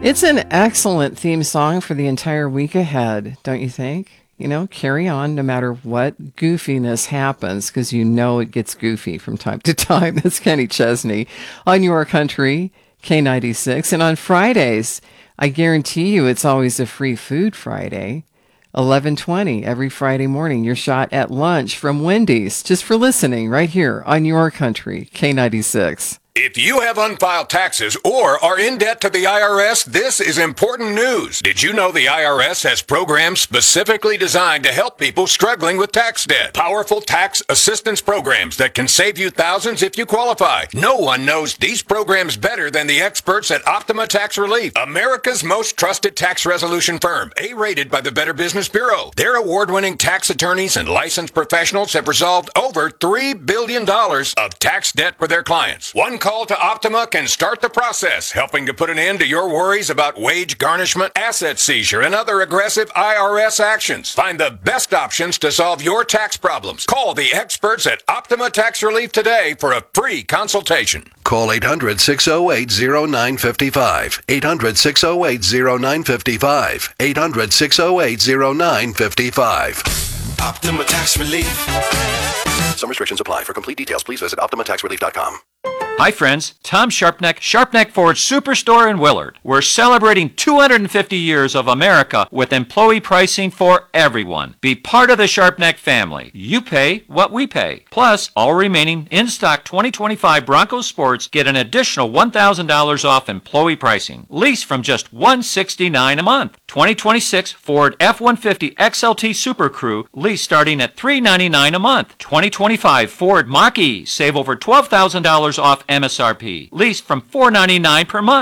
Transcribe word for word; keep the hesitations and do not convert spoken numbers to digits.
It's an excellent theme song for the entire week ahead, don't you think? You know, carry on no matter what goofiness happens, because you know it gets goofy from time to time. That's Kenny Chesney on Your Country, K ninety-six. And on Fridays, I guarantee you it's always a free food Friday. eleven twenty every Friday morning, your shot at lunch from Wendy's, just for listening right here on Your Country, K ninety-six. If you have unfiled taxes or are in debt to the I R S, this is important news. Did you know the I R S has programs specifically designed to help people struggling with tax debt? Powerful tax assistance programs that can save you thousands if you qualify. No one knows these programs better than the experts at Optima Tax Relief, America's most trusted tax resolution firm, A-rated by the Better Business Bureau. Their award-winning tax attorneys and licensed professionals have resolved over three billion dollars of tax debt for their clients. One call to Optima can start the process, helping to put an end to your worries about wage garnishment, asset seizure, and other aggressive I R S actions. Find the best options to solve your tax problems. Call the experts at Optima Tax Relief today for a free consultation. Call eight hundred, six oh eight, oh nine five five. eight hundred, six oh eight, oh nine five five. eight hundred, six oh eight, oh nine five five. Optima Tax Relief. Some restrictions apply. For complete details, please visit optima tax relief dot com. Hi friends, Tom Sharpneck, Sharpneck Ford Superstore in Willard. We're celebrating two hundred fifty years of America with employee pricing for everyone. Be part of the Sharpneck family. You pay what we pay. Plus, all remaining in-stock twenty twenty-five Bronco Sports get an additional one thousand dollars off employee pricing. Lease from just one hundred sixty-nine dollars a month. twenty twenty-six Ford F one fifty X L T Super Crew lease starting at three hundred ninety-nine dollars a month. twenty twenty-five Ford Mach-E save over twelve thousand dollars off M S R P. Lease from four hundred ninety-nine dollars per month.